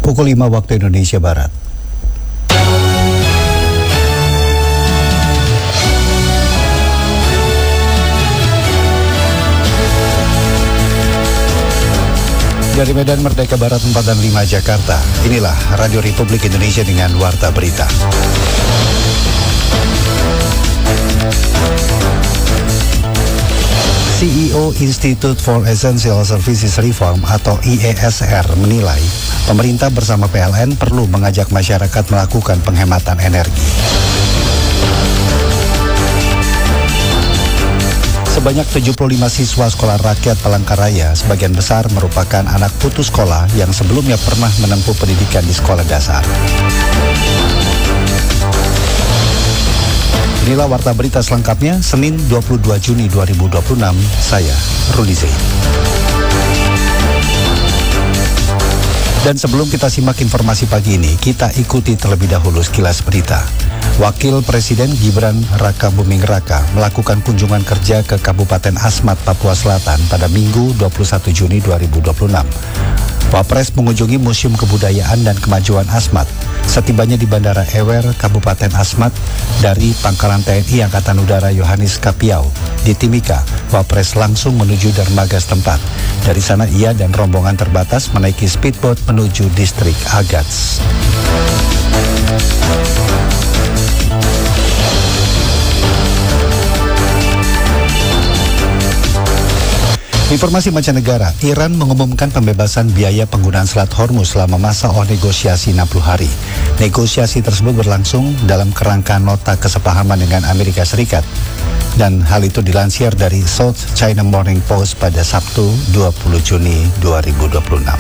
Pukul 5 waktu Indonesia Barat. Dari Medan Merdeka Barat 4 dan 5 Jakarta, inilah Radio Republik Indonesia dengan Warta Berita. CEO Institute for Essential Services Reform atau IESR menilai pemerintah bersama PLN perlu mengajak masyarakat melakukan penghematan energi. Sebanyak 75 siswa sekolah rakyat Palangkaraya, sebagian besar merupakan anak putus sekolah yang sebelumnya pernah menempuh pendidikan di sekolah dasar. Inilah Warta Berita selengkapnya, Senin 22 Juni 2026, saya Rudi Zain. Dan sebelum kita simak informasi pagi ini, kita ikuti terlebih dahulu sekilas berita. Wakil Presiden Gibran Raka Buming Raka melakukan kunjungan kerja ke Kabupaten Asmat, Papua Selatan pada Minggu 21 Juni 2026. Wapres mengunjungi Museum Kebudayaan dan Kemajuan Asmat. Setibanya di Bandara Ewer, Kabupaten Asmat, dari Pangkalan TNI Angkatan Udara Yohanes Kapiau di Timika, Wapres langsung menuju dermaga setempat. Dari sana ia dan rombongan terbatas menaiki speedboat menuju distrik Agats. Informasi mancanegara, Iran mengumumkan pembebasan biaya penggunaan Selat Hormuz selama masa negosiasi 60 hari. Negosiasi tersebut berlangsung dalam kerangka nota kesepahaman dengan Amerika Serikat. Dan hal itu dilansir dari South China Morning Post pada Sabtu 20 Juni 2026.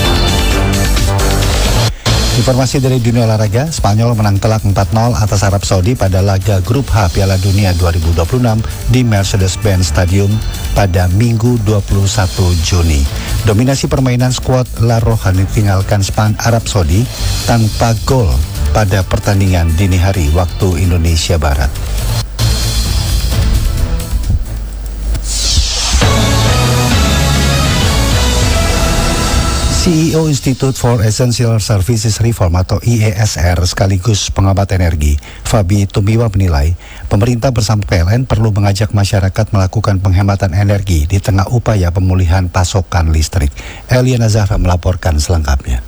Informasi dari dunia olahraga, Spanyol menang telak 4-0 atas Arab Saudi pada laga Grup H Piala Dunia 2026 di Mercedes-Benz Stadium pada Minggu 21 Juni. Dominasi permainan skuad La Roja ditinggalkan Arab Saudi tanpa gol pada pertandingan dini hari waktu Indonesia Barat. CEO Institute for Essential Services Reform atau IESR sekaligus pengamat energi, Fabi Tumiwa menilai pemerintah bersama PLN perlu mengajak masyarakat melakukan penghematan energi di tengah upaya pemulihan pasokan listrik. Eliana Zahra melaporkan selengkapnya.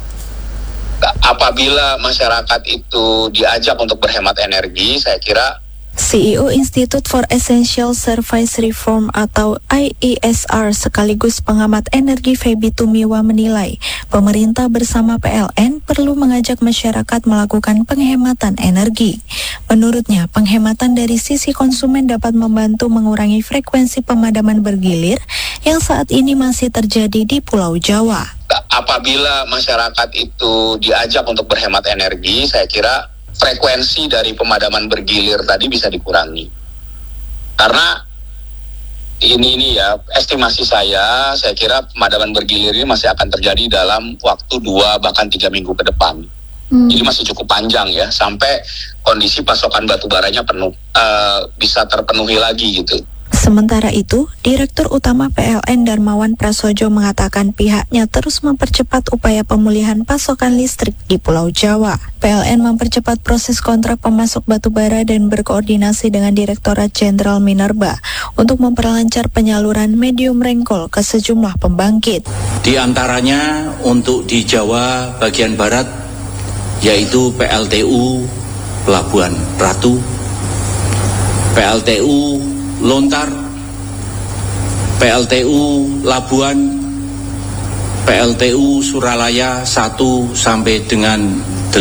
Apabila masyarakat itu diajak untuk berhemat energi, saya kira CEO Institute for Essential Service Reform atau IESR sekaligus pengamat energi Fabi Tumiwa menilai pemerintah bersama PLN perlu mengajak masyarakat melakukan penghematan energi. Menurutnya, penghematan dari sisi konsumen dapat membantu mengurangi frekuensi pemadaman bergilir yang saat ini masih terjadi di Pulau Jawa. Apabila masyarakat itu diajak untuk berhemat energi, saya kira frekuensi dari pemadaman bergilir tadi bisa dikurangi. Karena ini ya, estimasi saya kira pemadaman bergilir ini masih akan terjadi dalam waktu 2 bahkan 3 minggu ke depan. Jadi masih cukup panjang ya, sampai kondisi pasokan batu baranya penuh, bisa terpenuhi lagi gitu. Sementara itu, Direktur Utama PLN Darmawan Prasojo mengatakan pihaknya terus mempercepat upaya pemulihan pasokan listrik di Pulau Jawa. PLN mempercepat proses kontrak pemasok batubara dan berkoordinasi dengan Direktorat Jenderal Minerba untuk memperlancar penyaluran medium raincoal ke sejumlah pembangkit. Di antaranya untuk di Jawa bagian barat, yaitu PLTU Pelabuhan Ratu, PLTU Lontar, PLTU Labuan, PLTU Suralaya 1 sampai dengan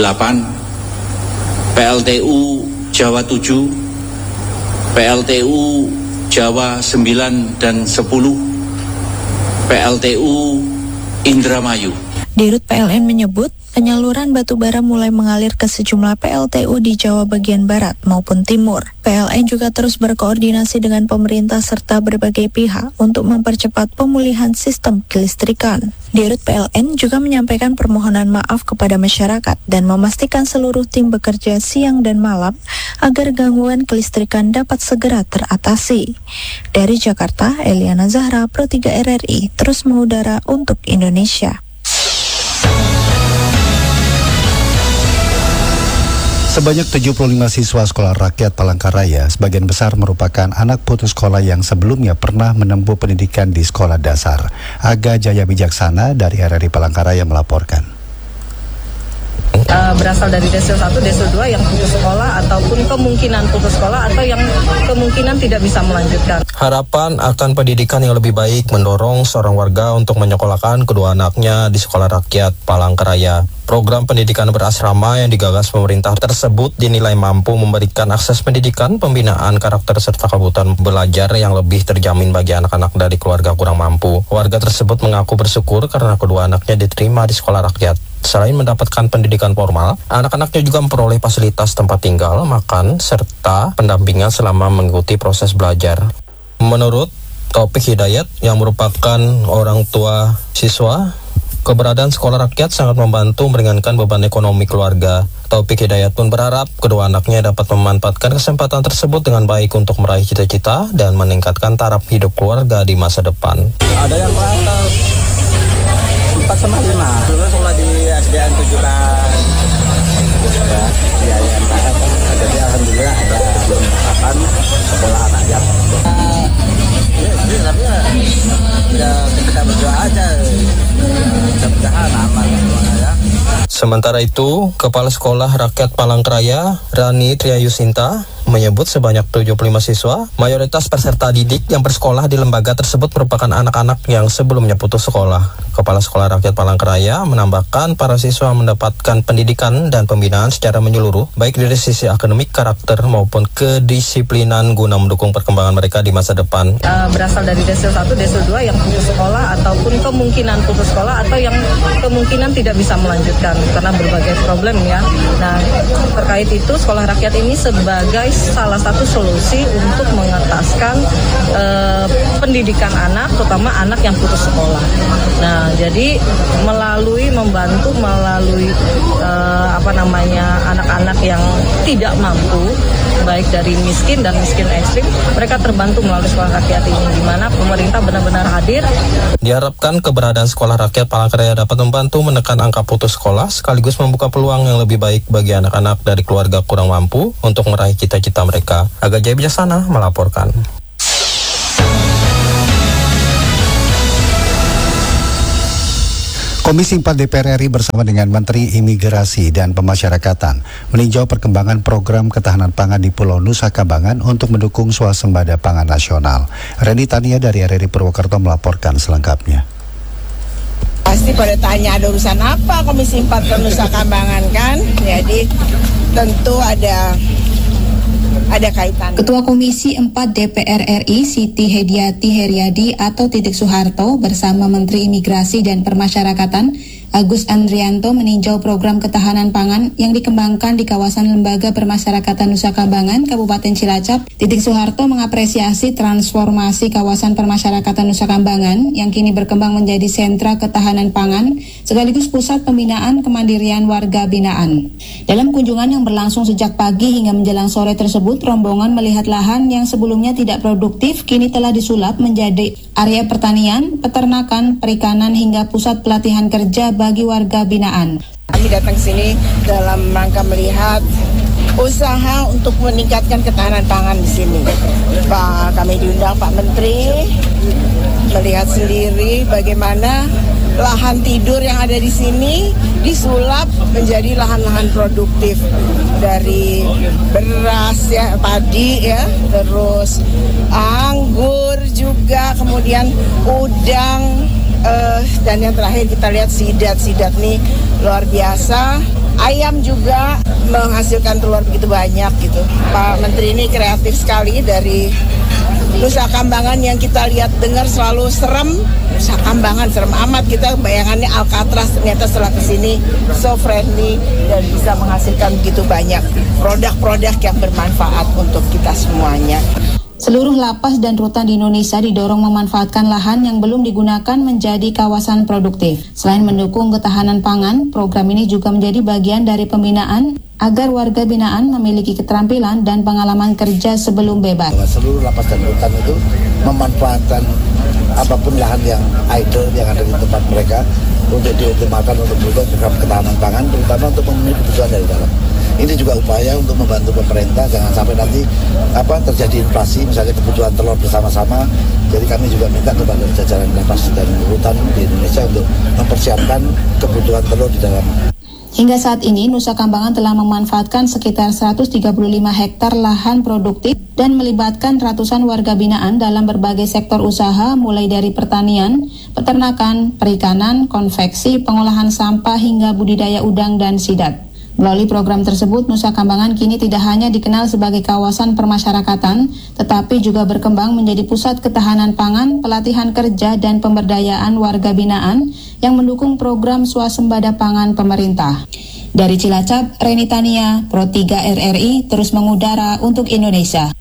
8, PLTU Jawa 7, PLTU Jawa 9 dan 10, PLTU Indramayu. Dirut PLN menyebut penyaluran batubara mulai mengalir ke sejumlah PLTU di Jawa bagian barat maupun timur. PLN juga terus berkoordinasi dengan pemerintah serta berbagai pihak untuk mempercepat pemulihan sistem kelistrikan. Dirut PLN juga menyampaikan permohonan maaf kepada masyarakat dan memastikan seluruh tim bekerja siang dan malam agar gangguan kelistrikan dapat segera teratasi. Dari Jakarta, Eliana Zahra, Pro 3 RRI, terus mengudara untuk Indonesia. Sebanyak 75 siswa sekolah rakyat Palangkaraya, sebagian besar merupakan anak putus sekolah yang sebelumnya pernah menempuh pendidikan di sekolah dasar. Aga Jaya Bijaksana dari RRI Palangkaraya melaporkan. Berasal dari desil 1, desil 2 yang putus sekolah ataupun kemungkinan putus sekolah atau yang kemungkinan tidak bisa melanjutkan. Harapan akan pendidikan yang lebih baik mendorong seorang warga untuk menyekolahkan kedua anaknya di sekolah rakyat Palangkaraya. Program pendidikan berasrama yang digagas pemerintah tersebut dinilai mampu memberikan akses pendidikan, pembinaan karakter serta kebutuhan belajar yang lebih terjamin bagi anak-anak dari keluarga kurang mampu. Warga tersebut mengaku bersyukur karena kedua anaknya diterima di sekolah rakyat. Selain mendapatkan pendidikan formal, anak-anaknya juga memperoleh fasilitas tempat tinggal, makan, serta pendampingan selama mengikuti proses belajar. Menurut Taufik Hidayat yang merupakan orang tua siswa, keberadaan sekolah rakyat sangat membantu meringankan beban ekonomi keluarga. Taufik Hidayat pun berharap kedua anaknya dapat memanfaatkan kesempatan tersebut dengan baik untuk meraih cita-cita dan meningkatkan taraf hidup keluarga di masa depan. Ada yang merantau 4 sama 5. Dulu sekolah di SDN 7 kan. Ya, di IMTS. Jadi alhamdulillah ada peningkatan sekolah anak. Tapi ya kita berdoa aja. Mudah-mudahan aman semuanya ya. Sementara itu, Kepala Sekolah Rakyat Palangkaraya, Rani Triayusinta, menyebut sebanyak 75 siswa, mayoritas peserta didik yang bersekolah di lembaga tersebut merupakan anak-anak yang sebelumnya putus sekolah. Kepala Sekolah Rakyat Palangkaraya menambahkan para siswa mendapatkan pendidikan dan pembinaan secara menyeluruh, baik dari sisi akademik, karakter, maupun kedisiplinan guna mendukung perkembangan mereka di masa depan. Berasal dari desil 1, desil 2 yang putus sekolah ataupun kemungkinan putus sekolah atau yang kemungkinan tidak bisa melanjutkan karena berbagai problem ya. Nah, terkait itu sekolah rakyat ini sebagai salah satu solusi untuk mengentaskan pendidikan anak, terutama anak yang putus sekolah. Nah, jadi membantu melalui anak-anak yang tidak mampu, baik dari miskin dan miskin ekstrim, mereka terbantu melalui sekolah rakyat ini, di mana pemerintah benar-benar hadir. Diharapkan keberadaan sekolah rakyat Palangkaraya dapat membantu menekan angka putus sekolah, sekaligus membuka peluang yang lebih baik bagi anak-anak dari keluarga kurang mampu untuk meraih cita-cita mereka. Aga Jaya Bijaksana melaporkan. Komisi 4 DPR RI bersama dengan Menteri Imigrasi dan Pemasyarakatan meninjau perkembangan program ketahanan pangan di Pulau Nusa Kambangan untuk mendukung swasembada pangan nasional. Reni Tania dari RRI Purwokerto melaporkan selengkapnya. Pasti pada tanya ada urusan apa Komisi 4 ke Nusa Kambangan kan? Jadi tentu ada kaitan. Ketua Komisi 4 DPR RI Siti Hediati Heriadi atau Titik Soeharto bersama Menteri Imigrasi dan Permasyarakatan Agus Andrianto meninjau program ketahanan pangan yang dikembangkan di kawasan Lembaga Permasyarakatan Nusa Kambangan, Kabupaten Cilacap. Titik Soeharto mengapresiasi transformasi kawasan permasyarakatan Nusa Kambangan yang kini berkembang menjadi sentra ketahanan pangan sekaligus pusat pembinaan kemandirian warga binaan. Dalam kunjungan yang berlangsung sejak pagi hingga menjelang sore tersebut, rombongan melihat lahan yang sebelumnya tidak produktif kini telah disulap menjadi area pertanian, peternakan, perikanan hingga pusat pelatihan kerja bagi warga binaan. Kami datang ke sini dalam rangka melihat usaha untuk meningkatkan ketahanan pangan di sini. Kami diundang Pak Menteri melihat sendiri bagaimana lahan tidur yang ada di sini disulap menjadi lahan-lahan produktif dari beras ya, padi ya, terus anggur juga, kemudian udang. Dan yang terakhir kita lihat sidat nih luar biasa. Ayam juga menghasilkan telur begitu banyak gitu. Pak Menteri ini kreatif sekali dari Nusa Kambangan yang kita lihat dengar selalu serem. Nusa Kambangan serem amat, kita bayangannya Alcatraz, ternyata setelah kesini so friendly dan bisa menghasilkan begitu banyak produk-produk yang bermanfaat untuk kita semuanya. Seluruh lapas dan rutan di Indonesia didorong memanfaatkan lahan yang belum digunakan menjadi kawasan produktif. Selain mendukung ketahanan pangan, program ini juga menjadi bagian dari pembinaan agar warga binaan memiliki keterampilan dan pengalaman kerja sebelum bebas. Seluruh lapas dan rutan itu memanfaatkan apapun lahan yang idle yang ada di tempat mereka untuk dioptimalkan untuk berbuat program ketahanan pangan, terutama untuk memenuhi kebutuhan dari dalam. Ini juga upaya untuk membantu pemerintah jangan sampai nanti terjadi inflasi, misalnya kebutuhan telur bersama-sama. Jadi kami juga minta kepada jajaran lapas dan rutan di Indonesia untuk mempersiapkan kebutuhan telur di dalam. Hingga saat ini, Nusa Kambangan telah memanfaatkan sekitar 135 hektar lahan produktif dan melibatkan ratusan warga binaan dalam berbagai sektor usaha mulai dari pertanian, peternakan, perikanan, konveksi, pengolahan sampah hingga budidaya udang dan sidat. Melalui program tersebut, Nusa Kambangan kini tidak hanya dikenal sebagai kawasan permasyarakatan, tetapi juga berkembang menjadi pusat ketahanan pangan, pelatihan kerja, dan pemberdayaan warga binaan yang mendukung program swasembada pangan pemerintah. Dari Cilacap, Reni Tania, Pro 3 RRI terus mengudara untuk Indonesia.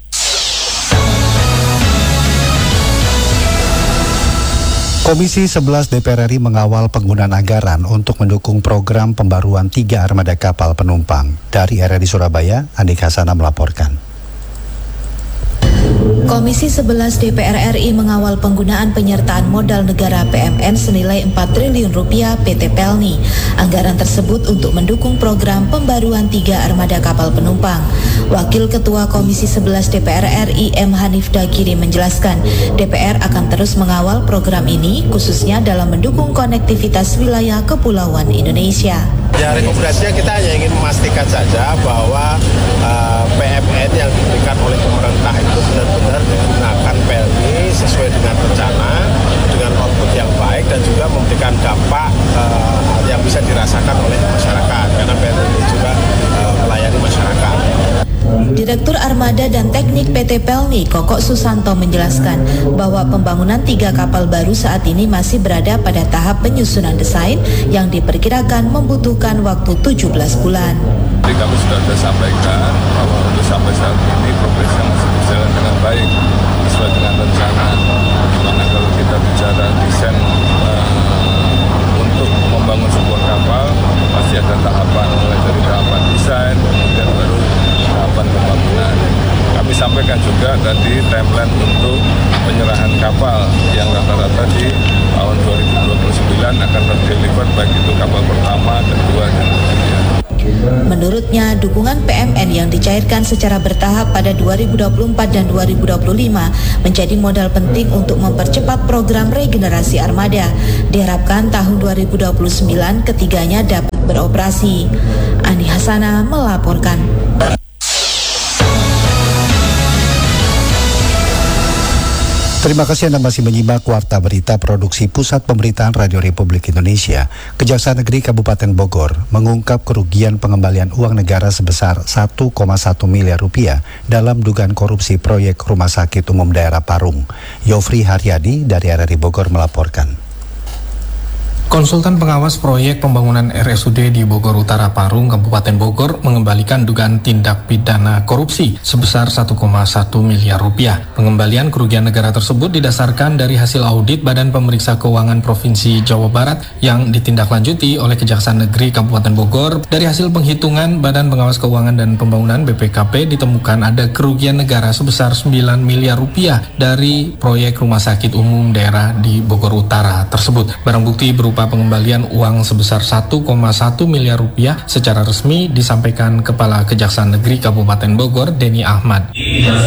Komisi 11 DPR RI mengawal penggunaan anggaran untuk mendukung program pembaruan 3 armada kapal penumpang. Dari RRI Surabaya, Andik Hasana melaporkan. Komisi 11 DPR RI mengawal penggunaan penyertaan modal negara PMN senilai 4 triliun rupiah PT Pelni. Anggaran tersebut untuk mendukung program pembaruan 3 armada kapal penumpang. Wakil Ketua Komisi 11 DPR RI M. Hanif Dakiri menjelaskan, DPR akan terus mengawal program ini khususnya dalam mendukung konektivitas wilayah kepulauan Indonesia. Ya, rekomendasinya kita hanya ingin memastikan saja bahwa PMN yang diberikan oleh pemerintah itu benar-benar digunakan Pelni sesuai dengan rencana, dengan output yang baik dan juga memberikan dampak yang bisa dirasakan oleh masyarakat karena Pelni ini juga melayani masyarakat. Direktur Armada dan Teknik PT Pelni, Kokok Susanto menjelaskan bahwa pembangunan 3 kapal baru saat ini masih berada pada tahap penyusunan desain yang diperkirakan membutuhkan waktu 17 bulan. Jadi kami sudah sampaikan bahwa untuk sampai saat ini progresnya masih berjalan dengan baik sesuai dengan rencana. Karena kalau kita bicara desain untuk membangun sebuah kapal pasti ada tahapan, mulai dari tahapan desain, kemudian baru tahapan pembangunan. Kami sampaikan juga tadi timeline untuk penyerahan kapal yang rata-rata di tahun 2029 akan terdeliver baik itu kapal pertama, kedua, dan ketiga. Menurutnya, dukungan PMN yang dicairkan secara bertahap pada 2024 dan 2025 menjadi modal penting untuk mempercepat program regenerasi armada. Diharapkan tahun 2029 ketiganya dapat beroperasi. Ani Hasana melaporkan. Terima kasih Anda masih menyimak Warta Berita Produksi Pusat Pemberitaan Radio Republik Indonesia. Kejaksaan Negeri Kabupaten Bogor mengungkap kerugian pengembalian uang negara sebesar 1,1 miliar rupiah dalam dugaan korupsi proyek Rumah Sakit Umum Daerah Parung. Yofri Haryadi dari RRI Bogor melaporkan. Konsultan pengawas proyek pembangunan RSUD di Bogor Utara Parung, Kabupaten Bogor mengembalikan dugaan tindak pidana korupsi sebesar 1,1 miliar rupiah. Pengembalian kerugian negara tersebut didasarkan dari hasil audit Badan Pemeriksa Keuangan Provinsi Jawa Barat yang ditindaklanjuti oleh Kejaksaan Negeri Kabupaten Bogor. Dari hasil penghitungan Badan Pengawas Keuangan dan Pembangunan BPKP ditemukan ada kerugian negara sebesar 9 miliar rupiah dari proyek Rumah Sakit Umum Daerah di Bogor Utara tersebut. Barang bukti berupa pengembalian uang sebesar 1,1 miliar rupiah secara resmi disampaikan Kepala Kejaksaan Negeri Kabupaten Bogor, Denny Ahmad.